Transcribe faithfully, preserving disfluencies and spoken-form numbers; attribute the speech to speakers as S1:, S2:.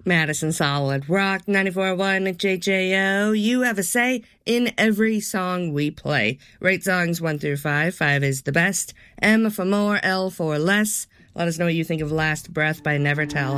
S1: Madison Solid Rock, ninety-four point one J J O. You have a say in every song we play. Rate songs one through five. Five is the best. M for more, L for less. Let us know what you think of Last Breath by Never Tell